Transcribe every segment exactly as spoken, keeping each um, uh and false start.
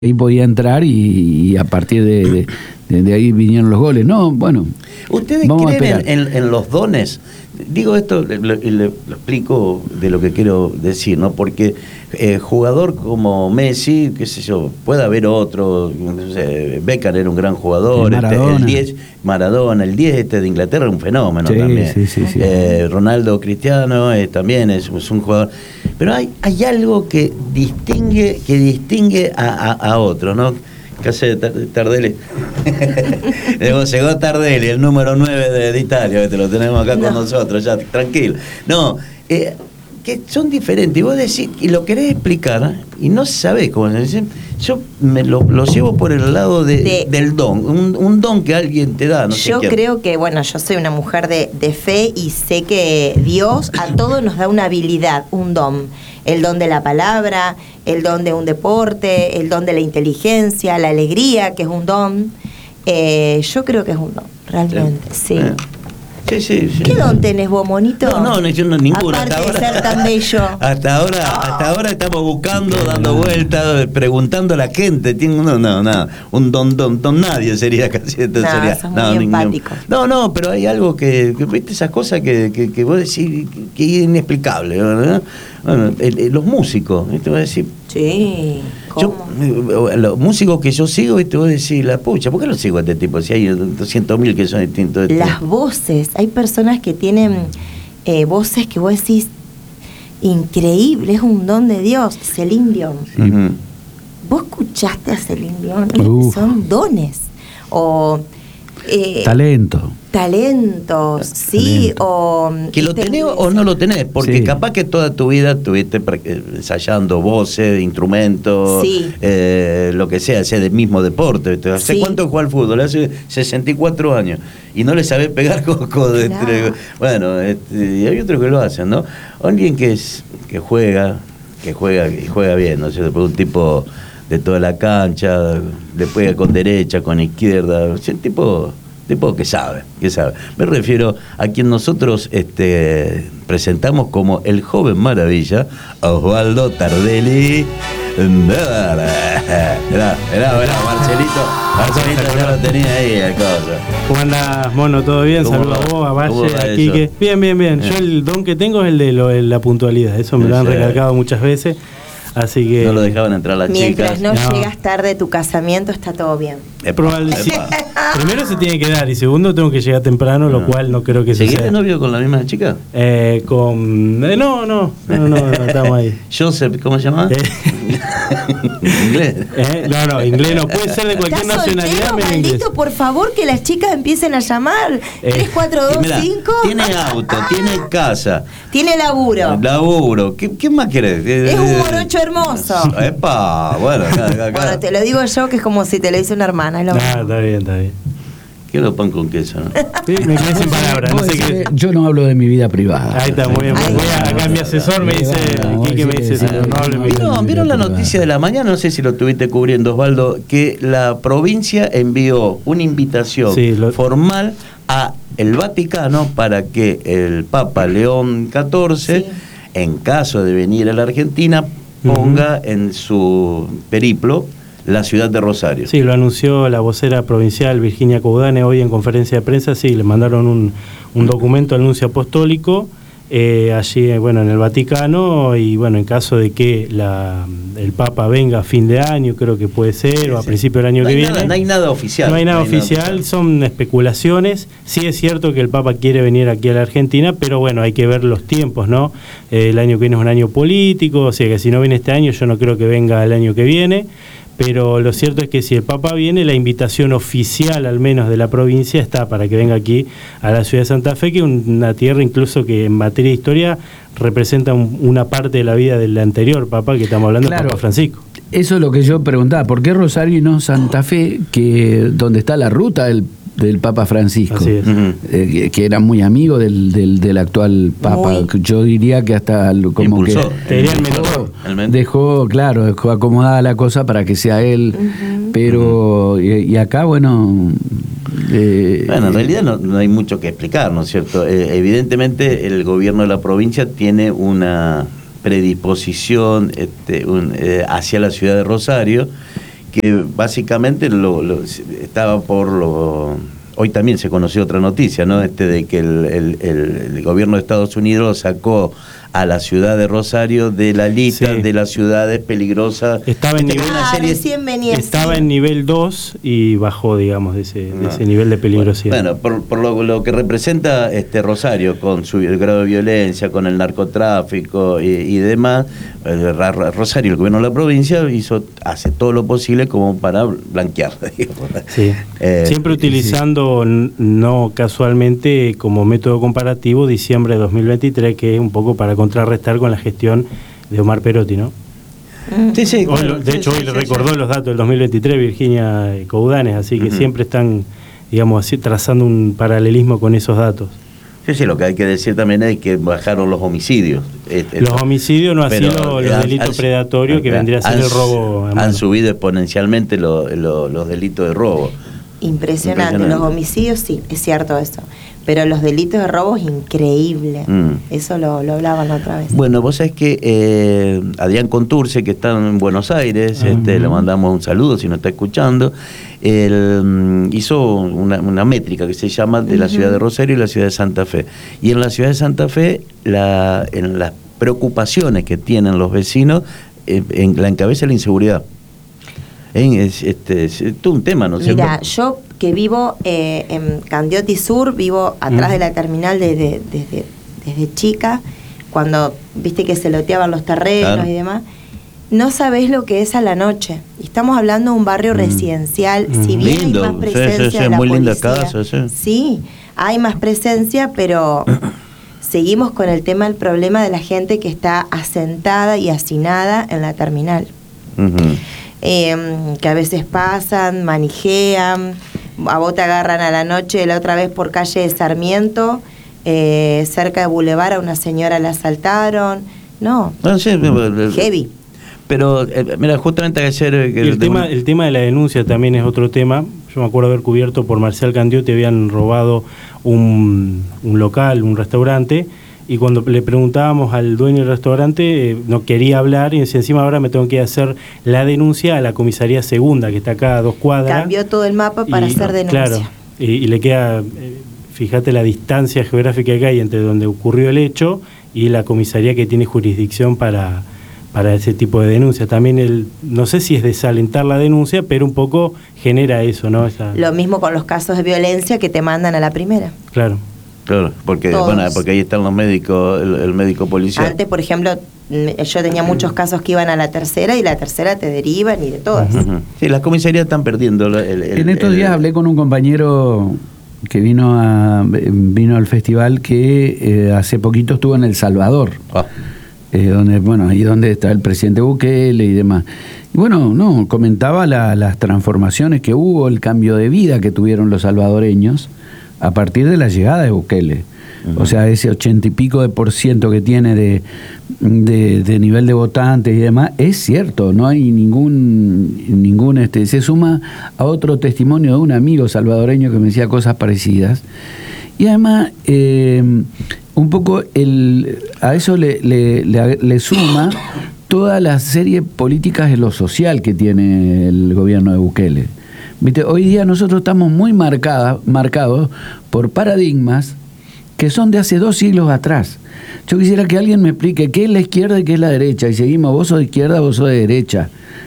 ahí podía entrar y, y a partir de, de, de ahí vinieron los goles. No, bueno. ¿Ustedes creen en, en, en los dones? Digo esto y le, le, le explico de lo que quiero decir, ¿no? Porque eh, jugador como Messi, qué sé yo, puede haber otro, no sé, Beckham era un gran jugador, el, este, el diez, Maradona, el diez este de Inglaterra era un fenómeno sí, también. Sí, sí, sí. Eh, Ronaldo Cristiano eh, también es, es un jugador. Pero hay, hay algo que distingue, que distingue a, a, a otro, ¿no? ¿Qué hace Tardelli? Llegó Tardelli, el número nueve de, de Italia, te lo tenemos acá no. con nosotros, ya, tranquilo. No, eh, que son diferentes. Y vos decís, y lo querés explicar, y no sabés cómo se dice. Yo me lo, lo llevo por el lado de, de, del don, un, un don que alguien te da. No yo sé creo que, bueno, yo soy una mujer de, de fe y sé que Dios a todos nos da una habilidad, un don. El don de la palabra, el don de un deporte, el don de la inteligencia, la alegría, que es un don. Eh, yo creo que es un don, realmente, sí. Eh. Sí, sí, sí. ¿Qué don tenés vos, monito? No, no, no, yo no ninguno. Aparte hasta de ahora, ser tan bello. Hasta ahora, oh. hasta ahora estamos buscando, dando vueltas, preguntando a la gente. No, no, nada. Un don, don, don nadie sería casi. No, sería, sos no, muy ningún, empático. No, no, pero hay algo que, que viste, esas cosas que, que, que vos decís que, que es inexplicable, ¿verdad? Bueno, el, el, los músicos, ¿viste? Vos decís. Sí. ¿Cómo? Yo, los músicos que yo sigo, y te voy a decir, la pucha, ¿por qué lo sigo a este tipo? Si hay doscientos mil que son distintos. De Las voces, hay personas que tienen eh, voces que vos decís, increíble, es un don de Dios. Celine Dion. Sí. Uh-huh. ¿Vos escuchaste a Celine Dion? Uh. Son dones. O... Eh, talento. Talentos, sí, talento. o... Que lo tenés o no lo tenés, porque sí. capaz que toda tu vida estuviste ensayando voces, instrumentos, sí. eh, lo que sea, sea del mismo deporte. ¿Hace sí. cuánto juega al fútbol? Hace sesenta y cuatro años. Y no le sabés pegar con... con claro. entre, bueno, este, y hay otros que lo hacen, ¿no? Alguien que, es, que juega, que juega y juega bien, ¿no? O sea, un tipo de toda la cancha, le pega con derecha, con izquierda, o sea, tipo... tipo que sabe, que sabe. Me refiero a quien nosotros este, presentamos como el joven maravilla, Osvaldo Tardelli. Mirá, mirá, mirá, Marcelito, Marcelito ya lo tenía ahí el coso. ¿Cómo andás, mono? ¿Todo bien? Saludos a vos, a Valle, a Quique. Bien, bien, bien. Eh. Yo el don que tengo es el de lo, la puntualidad, eso me lo han recalcado muchas veces. Así que no lo dejaban entrar las mientras chicas. Mientras no, no llegas tarde de tu casamiento está todo bien. Es probable, sí. Primero se tiene que dar y segundo tengo que llegar temprano, no. lo cual no creo que sea. ¿Seguiste novio con la misma chica? Eh, con eh, no, no, no, no, no, estamos ahí. Joseph, ¿cómo se llama? Eh. ¿Inglés? Eh, no, no, inglés no, puede ser de cualquier nacionalidad. Soltero, maldito, por favor, que las chicas empiecen a llamar. Eh. tres cuatro dos cinco Tiene auto, tiene casa. Tiene laburo. Laburo. ¿Qué, qué más querés? Es un morocho hermoso. Epa, bueno, acá, acá. Bueno, te lo digo yo que es como si te lo dice una hermana. Es lo no, está bien, está bien. Quiero pan con queso, ¿no? Sí, me quedé sin palabras. No sé qué. Yo no hablo de mi vida privada. Ahí está, muy bien. Voy a, acá mi asesor me dice, Quique me dice, no, no hable. ¿Vieron, ¿Vieron la noticia de la mañana? No sé si lo estuviste cubriendo, Osvaldo, que la provincia envió una invitación sí, lo... formal a el Vaticano para que el Papa León catorce, sí. en caso de venir a la Argentina, ponga uh-huh. en su periplo la ciudad de Rosario. Sí, lo anunció la vocera provincial Virginia Caudane hoy en conferencia de prensa. Sí, le mandaron un, un documento de anuncio apostólico eh, allí, bueno, en el Vaticano, y bueno, en caso de que la, el Papa venga a fin de año, creo que puede ser, sí, o a sí. principio del año no que nada, viene. No hay nada oficial. No hay nada, no hay oficial, nada oficial, son especulaciones. Sí es cierto que el Papa quiere venir aquí a la Argentina, pero bueno, hay que ver los tiempos, ¿no? Eh, el año que viene es un año político, o sea que si no viene este año, yo no creo que venga el año que viene. Pero lo cierto es que si el Papa viene, la invitación oficial, al menos de la provincia, está para que venga aquí a la ciudad de Santa Fe, que es una tierra incluso que en materia de historia representa un, una parte de la vida del anterior Papa, que estamos hablando claro, de Papa Francisco. Eso es lo que yo preguntaba, ¿por qué Rosario y no Santa Fe, que donde está la ruta del del Papa Francisco? Así es. Uh-huh. eh, que era muy amigo del, del, del actual Papa? Muy. Yo diría que hasta como impulsó, que el dejó, dejó, claro, dejó acomodada la cosa para que sea él, uh-huh. pero uh-huh. y, y acá, bueno... Eh, bueno, en realidad no, no hay mucho que explicar, ¿no es cierto? Eh, evidentemente el gobierno de la provincia tiene una predisposición este, un, eh, hacia la ciudad de Rosario, que básicamente lo, lo, estaba por lo... Hoy también se conoció otra noticia, ¿no? Este de que el, el, el, el gobierno de Estados Unidos sacó a la ciudad de Rosario de la lista sí. de las ciudades peligrosas. Estaba en nivel, ah, serie, venía estaba en nivel dos y bajó, digamos, de ese, no. de ese nivel de peligrosidad. Bueno, por, por lo, lo que representa este Rosario, con su el grado de violencia, con el narcotráfico y, y demás, el, Rosario, el gobierno de la provincia, hizo hace todo lo posible como para blanquear. Sí. Eh, Siempre utilizando, sí. no casualmente, como método comparativo, diciembre de dos mil veintitrés, que es un poco para contrarrestar con la gestión de Omar Perotti, ¿no? Sí, sí. Hoy, claro, de sí, hecho, sí, hoy sí, le recordó sí. los datos del dos mil veintitrés Virginia Coudanes, así que uh-huh. siempre están, digamos así, trazando un paralelismo con esos datos. Sí, sí, lo que hay que decir también es que bajaron los homicidios. Este, los homicidios no así los, los delitos han, predatorios, han, que vendría a ser han, el robo. Han subido exponencialmente lo, lo, los delitos de robo. Impresionante. Impresionante, los homicidios sí, es cierto eso. Pero los delitos de robo es increíble. Mm. Eso lo, lo hablaban otra vez. Bueno, vos sabés que eh, Adrián Conturce, que está en Buenos Aires, uh-huh. este, le mandamos un saludo si nos está escuchando, él um, hizo una, una métrica que se llama de uh-huh. la ciudad de Rosario y la ciudad de Santa Fe. Y en la ciudad de Santa Fe, la, en las preocupaciones que tienen los vecinos, eh, en, la encabeza la inseguridad. Es, este, es, es todo un tema, ¿no? Mira, yo que vivo eh, en Candioti Sur, vivo atrás mm. de la terminal desde, desde, desde chica, cuando viste que se loteaban los terrenos claro. y demás, no sabés lo que es a la noche. Estamos hablando de un barrio mm. residencial, mm. si bien lindo. hay más presencia sí, sí, sí, de la muy linda policía, casa, sí. sí, hay más presencia, pero seguimos con el tema del problema de la gente que está asentada y hacinada en la terminal. Uh-huh. Eh, que a veces pasan, manijean, a vos te agarran a la noche, la otra vez por calle de Sarmiento, eh, cerca de Boulevard, a una señora la asaltaron, no, no sí, heavy. Pero, eh, mira, justamente ayer... El, el, tema, el tema de la denuncia también es otro tema. Yo me acuerdo haber cubierto por Marcial Candioti, habían robado un, un local, un restaurante, y cuando le preguntábamos al dueño del restaurante, eh, no quería hablar, y decía, encima ahora me tengo que hacer la denuncia a la comisaría segunda, que está acá a dos cuadras. Cambió todo el mapa para y, hacer denuncia. Claro, y, y le queda, eh, fíjate la distancia geográfica que hay entre donde ocurrió el hecho y la comisaría que tiene jurisdicción para, para ese tipo de denuncia. También, el, no sé si es desalentar la denuncia, pero un poco genera eso, ¿no? Esa... Lo mismo con los casos de violencia que te mandan a la primera. Claro. Claro, porque bueno, porque ahí están los médicos, el, el médico policial. Antes, por ejemplo, yo tenía muchos casos que iban a la tercera y la tercera te derivan y de todas. Uh-huh. Sí, las comisarías están perdiendo el, el, en estos el, días hablé con un compañero que vino a vino al festival que eh, hace poquito estuvo en El Salvador. Ah. Eh, donde, bueno, ahí donde está el presidente Bukele y demás. Y bueno, no, comentaba la, las transformaciones que hubo, el cambio de vida que tuvieron los salvadoreños a partir de la llegada de Bukele. Uh-huh. O sea, ese ochenta y pico de por ciento que tiene de, de, de nivel de votantes y demás, es cierto, no hay ningún, ningún este, se suma a otro testimonio de un amigo salvadoreño que me decía cosas parecidas. Y además, eh, un poco el, a eso le, le, le, le suma toda la serie de políticas de lo social que tiene el gobierno de Bukele. ¿Viste? Hoy día nosotros estamos muy marcada, marcados por paradigmas que son de hace dos siglos atrás. Yo quisiera que alguien me explique qué es la izquierda y qué es la derecha, y seguimos, vos sos de izquierda, vos sos de derecha.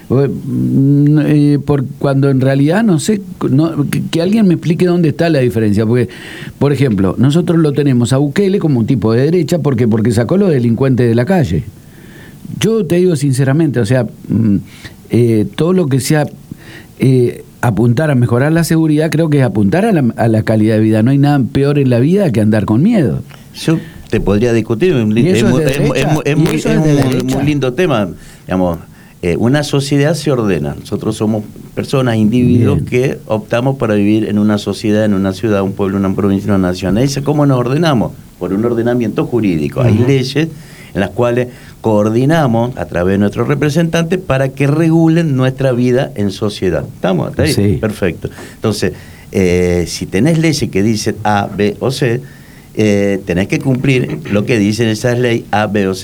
Eh, por, cuando en realidad no sé, no, que, que alguien me explique dónde está la diferencia, porque, por ejemplo, nosotros lo tenemos a Bukele como un tipo de derecha porque, porque sacó los delincuentes de la calle. Yo te digo sinceramente, o sea, eh, todo lo que sea... Eh, apuntar a mejorar la seguridad, creo que es apuntar a la, a la calidad de vida. No hay nada peor en la vida que andar con miedo. Yo te podría discutir, es, muy, es, es, es un muy lindo tema. Digamos, eh, una sociedad se ordena. Nosotros somos personas, individuos Bien. que optamos para vivir en una sociedad, en una ciudad, un pueblo, una provincia, una nación. ¿Y cómo nos ordenamos? Por un ordenamiento jurídico. Uh-huh. Hay leyes en las cuales coordinamos a través de nuestros representantes para que regulen nuestra vida en sociedad. ¿Estamos hasta ahí? Sí. Perfecto. Entonces, eh, si tenés leyes que dicen A, B o C, eh, tenés que cumplir lo que dicen esas leyes A, B o C.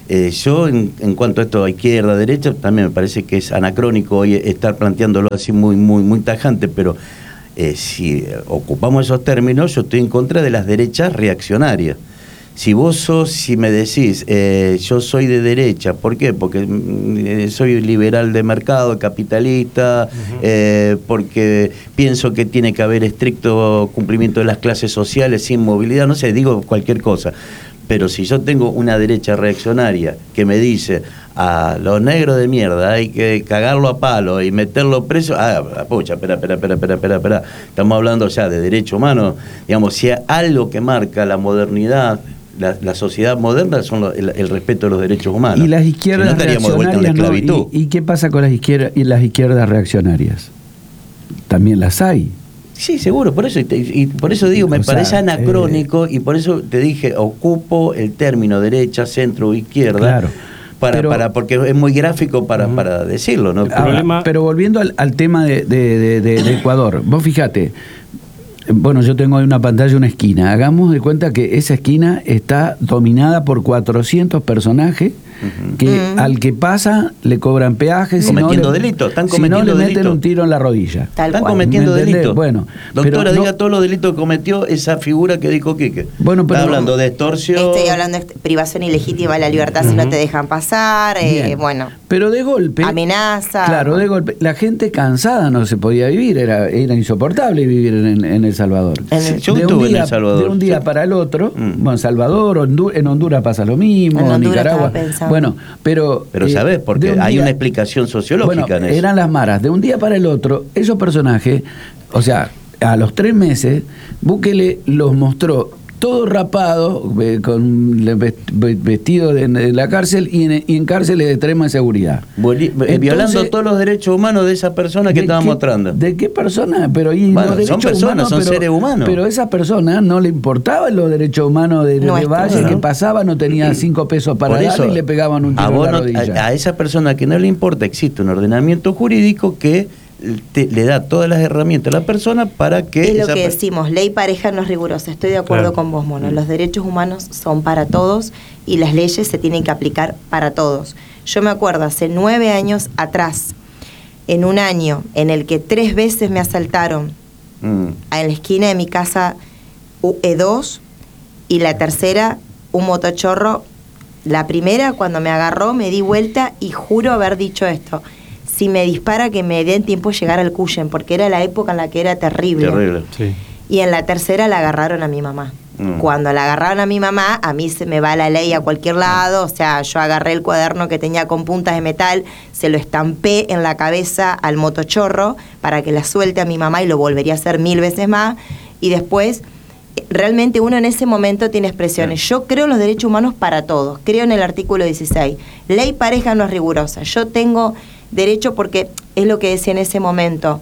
Eh, yo, en, en cuanto a esto a izquierda, derecha, también me parece que es anacrónico hoy estar planteándolo así muy, muy, muy tajante, pero eh, si ocupamos esos términos, yo estoy en contra de las derechas reaccionarias. Si vos sos, si me decís, eh, yo soy de derecha, ¿por qué? Porque eh, soy liberal de mercado, capitalista, uh-huh. eh, porque pienso que tiene que haber estricto cumplimiento de las clases sociales sin movilidad, no sé, digo cualquier cosa. Pero si yo tengo una derecha reaccionaria que me dice a los negros de mierda hay que cagarlo a palo y meterlo preso, ah, pucha, espera, espera, espera, espera, espera, espera, estamos hablando ya de derecho humano, digamos, si hay algo que marca la modernidad, La, la sociedad moderna son lo, el, el respeto de los derechos humanos. Y las izquierdas si no, estaríamos de vuelta en la esclavitud. ¿Y, ¿Y qué pasa con las izquierdas y las izquierdas reaccionarias? También las hay. Sí, seguro, por eso y, y por eso digo, me o parece sea, anacrónico eh, y por eso te dije, ocupo el término derecha, centro, izquierda. Claro. Para, pero, para, porque es muy gráfico para, uh-huh. para decirlo, ¿no? Ahora, problema... Pero volviendo al, al tema de, de, de, de, de Ecuador, vos fíjate. Bueno, yo tengo ahí una pantalla, una esquina. Hagamos de cuenta que esa esquina está dominada por cuatrocientos personajes uh-huh. que uh-huh. al que pasa le cobran peajes. Cometiendo si no delitos, están cometiendo si no le delitos. meten un tiro en la rodilla. Tal están cual. cometiendo delitos. Bueno, doctora, pero diga no, todos los delitos que cometió esa figura que dijo Quique. Bueno, pero está hablando de extorsión. Estoy hablando de privación ilegítima de la libertad uh-huh. si no te dejan pasar. Eh, bueno. Pero de golpe. Amenaza. Claro, de golpe. La gente cansada no se podía vivir, era, era insoportable vivir en, en El Salvador. En el, yo de estuve día, en El Salvador. De un día sí. para el otro, mm. bueno, Salvador, Hondu- en Honduras pasa lo mismo, en Nicaragua. Bueno, pero. Pero eh, sabes, porque hay día, una explicación sociológica bueno, en eso. Eran las maras. De un día para el otro, esos personajes, o sea, a los tres meses, Bukele los mostró todo rapado, eh, con vestido de, de la cárcel y en, y en cárceles de extrema seguridad. Boli- Entonces, violando todos los derechos humanos de esa persona que estaba qué, mostrando. ¿De qué persona? Pero y bueno, los son personas, humanos, son pero, seres humanos. Pero a esa persona no le importaban los derechos humanos de, no de Valle, ¿no? Que pasaba, no tenía cinco pesos para Por eso, darle y le pegaban un tiro a, en la no, rodilla. A, a esa persona que no le importa, existe un ordenamiento jurídico que Te, le da todas las herramientas a la persona para que... Es lo que decimos, ley pareja no es rigurosa. Estoy de acuerdo claro. con vos, Mono. Los derechos humanos son para todos y las leyes se tienen que aplicar para todos. Yo me acuerdo hace nueve años atrás, en un año en el que tres veces me asaltaron mm. en la esquina de mi casa E dos y la tercera un motochorro. La primera, cuando me agarró, me di vuelta y juro haber dicho esto: si me dispara, que me den tiempo de llegar al Cuyen, porque era la época en la que era terrible. Terrible, sí. Y en la tercera la agarraron a mi mamá. Mm. Cuando la agarraron a mi mamá, a mí se me va la ley a cualquier lado, o sea, yo agarré el cuaderno que tenía con puntas de metal, se lo estampé en la cabeza al motochorro para que la suelte a mi mamá y lo volvería a hacer mil veces más, y después... Realmente uno en ese momento tiene expresiones. Yo creo en los derechos humanos para todos, creo en el artículo dieciséis. Ley pareja no es rigurosa. Yo tengo derecho porque es lo que decía en ese momento.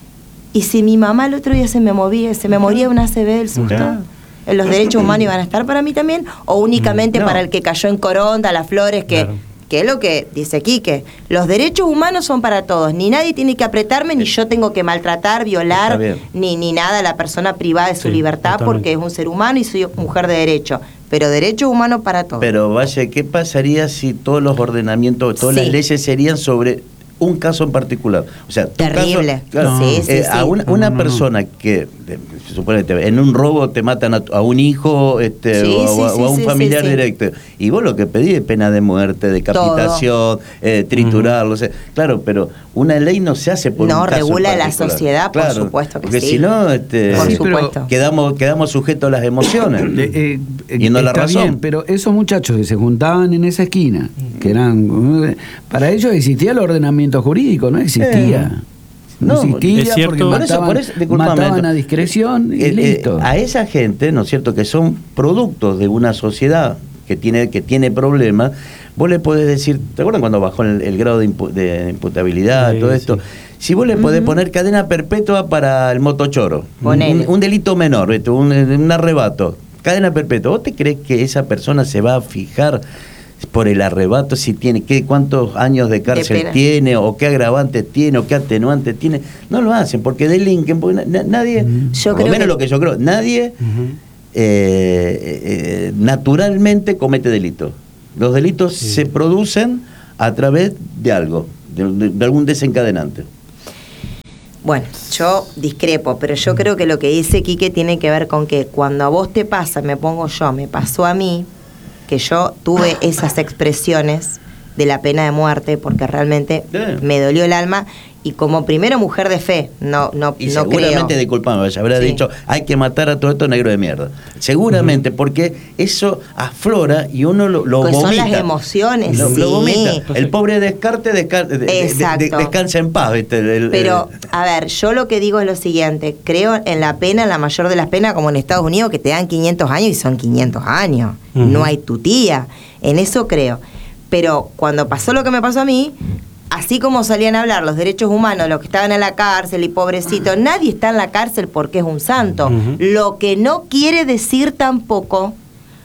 Y si mi mamá el otro día se me movía, se me moría una A C V del susto, ¿los derechos humanos iban a estar para mí también? ¿O únicamente no. para el que cayó en Coronda, Las Flores, que... Claro. que es lo que dice Quique, los derechos humanos son para todos, ni nadie tiene que apretarme, ni yo tengo que maltratar, violar, ni, ni nada a la persona privada de su sí, libertad, totalmente. Porque es un ser humano y soy mujer de derecho, pero derechos humanos para todos. Pero vaya, ¿qué pasaría si todos los ordenamientos, todas sí. las leyes serían sobre un caso en particular? O sea, terrible. Caso, claro, no. sí, sí, eh, sí. A una, una no, no, persona no. que, suponete, en un robo te matan a, a un hijo este, sí, o, sí, o a un sí, familiar sí, directo, sí. y vos lo que pedís es pena de muerte, decapitación, eh, triturarlo. Uh-huh. O sea, claro, pero una ley no se hace por no, un caso regula en la sociedad, por claro, supuesto que porque sí. si no, este, por sí, supuesto. quedamos, quedamos sujetos a las emociones. Eh, eh, y no la razón. Bien, pero esos muchachos que se juntaban en esa esquina, que eran, para ellos existía el ordenamiento jurídico, no existía. Eh. No, No existía es cierto, porque mataban, por eso, por eso, mataban a discreción y eh, listo. Eh, a esa gente, ¿no es cierto?, que son productos de una sociedad que tiene, que tiene problemas, vos le podés decir, ¿te acuerdas cuando bajó el, el grado de, impu- de imputabilidad, sí, todo esto? Sí. Si vos le podés uh-huh. poner cadena perpetua para el motochoro, un, un delito menor, un, un arrebato, cadena perpetua, ¿vos te crees que esa persona se va a fijar por el arrebato si tiene qué cuántos años de cárcel de tiene o qué agravante tiene o qué atenuante tiene? No lo hacen porque delinquen, porque na- nadie, yo por creo lo menos que... lo que yo creo, nadie uh-huh. eh, eh, naturalmente comete delito. Los delitos sí. se producen a través de algo, de, de, de algún desencadenante. Bueno, yo discrepo, pero yo creo que lo que dice Quique tiene que ver con que cuando a vos te pasa, me pongo yo, me pasó a mí, que yo tuve esas expresiones de la pena de muerte, porque realmente sí. me dolió el alma, y como primero mujer de fe, no, no, y no seguramente, creo. disculpame, habrá Sí. dicho, hay que matar a todo esto negro de mierda. Seguramente, uh-huh. porque eso aflora y uno lo, lo pues vomita. son las emociones, lo, sí. lo vomita. El pobre Descartes desca- de, de, de, de, descansa en paz. ¿Viste? El, Pero, el... a ver, yo lo que digo es lo siguiente, creo en la pena, en la mayor de las penas, como en Estados Unidos, que te dan quinientos años y son quinientos años. Uh-huh. No hay tutía. En eso creo. Pero cuando pasó lo que me pasó a mí, así como salían a hablar los derechos humanos, los que estaban en la cárcel y pobrecitos, nadie está en la cárcel porque es un santo. Uh-huh. Lo que no quiere decir tampoco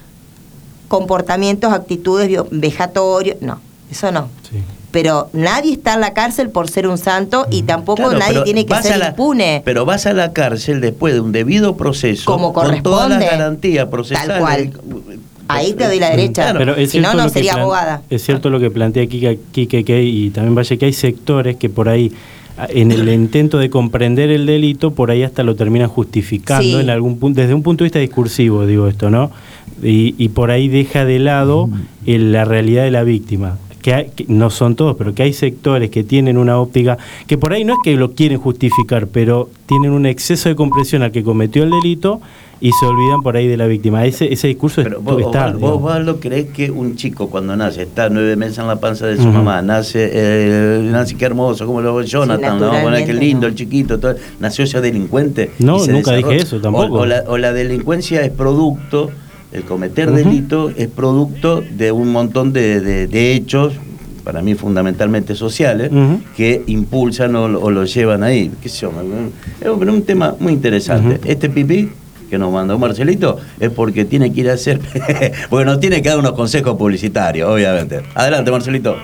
comportamientos, actitudes vejatorios, no, eso no. Sí. Pero nadie está en la cárcel por ser un santo y tampoco claro, nadie tiene que ser la, impune. Pero vas a la cárcel después de un debido proceso, como corresponde, con todas las garantías procesales. Tal cual. Ahí te doy la derecha, claro, pero es si no, no sería plan, abogada. Es cierto lo que plantea Quique, Quique que hay, y también vaya que hay sectores que por ahí, en el intento de comprender el delito, por ahí hasta lo terminan justificando, sí. en algún punto, desde un punto de vista discursivo, digo esto, ¿no? Y, y por ahí deja de lado el, la realidad de la víctima. Que, hay, que no son todos, pero que hay sectores que tienen una óptica, que por ahí no es que lo quieren justificar, pero tienen un exceso de comprensión al que cometió el delito y se olvidan por ahí de la víctima. Ese, ese discurso pero vos, está... Vos, vos, Osvaldo, ¿creés que un chico cuando nace, está nueve meses en la panza de su uh-huh. mamá, nace, eh, nace qué hermoso, como lo Jonathan, sí, ¿no? Bueno, qué lindo, no. el chiquito, todo, nació ya delincuente? No, nunca dije eso tampoco. O, o, la, o la delincuencia es producto, el cometer uh-huh. delito es producto de un montón de, de, de hechos, para mí fundamentalmente sociales, uh-huh. que impulsan o, o lo llevan ahí. ¿Qué sé yo? Es un, un tema muy interesante. Uh-huh. Este pipí que nos mandó Marcelito es porque tiene que ir a hacer, porque nos tiene que dar unos consejos publicitarios, obviamente. Adelante, Marcelito.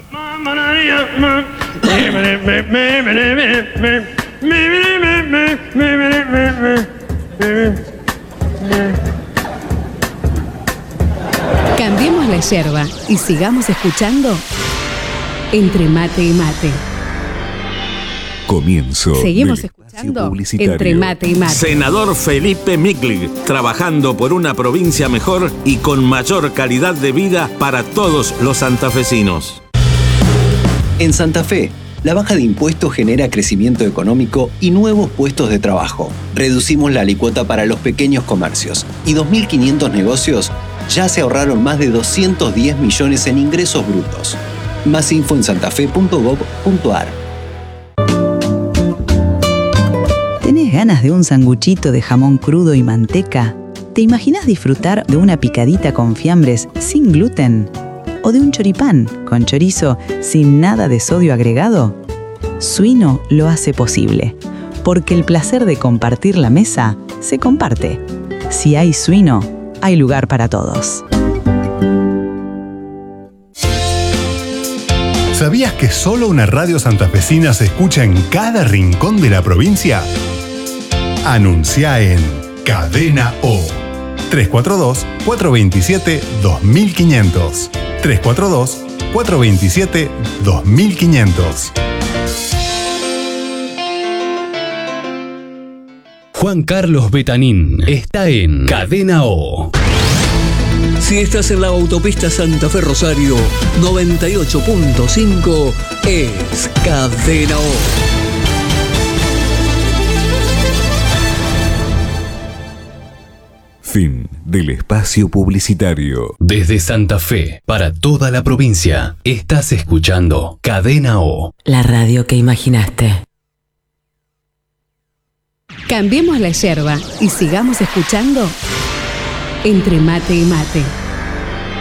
Cambiemos la yerba y sigamos escuchando Entre Mate y Mate. Comienzo. Seguimos escuchando Entre Mate y Mate. Senador Felipe Migli, trabajando por una provincia mejor y con mayor calidad de vida para todos los santafesinos. En Santa Fe, la baja de impuestos genera crecimiento económico y nuevos puestos de trabajo. Reducimos la alícuota para los pequeños comercios y dos mil quinientos negocios ya se ahorraron más de doscientos diez millones en ingresos brutos. Más info en santafe punto gob punto ar. ¿Tenés ganas de un sanguchito de jamón crudo y manteca? ¿Te imaginas disfrutar de una picadita con fiambres sin gluten? ¿O de un choripán con chorizo sin nada de sodio agregado? Suino lo hace posible, porque el placer de compartir la mesa se comparte. Si hay Suino, hay lugar para todos. ¿Sabías que solo una radio santafesina se escucha en cada rincón de la provincia? Anuncia en Cadena O. tres cuatro dos, cuatro dos siete, dos mil quinientos. tres cuatro dos, cuatro dos siete, dos mil quinientos. Juan Carlos Betanín está en Cadena O. Si estás en la autopista Santa Fe Rosario, noventa y ocho punto cinco es Cadena O. Fin del espacio publicitario. Desde Santa Fe, para toda la provincia, estás escuchando Cadena O. La radio que imaginaste. Cambiemos la yerba y sigamos escuchando Entre Mate y Mate.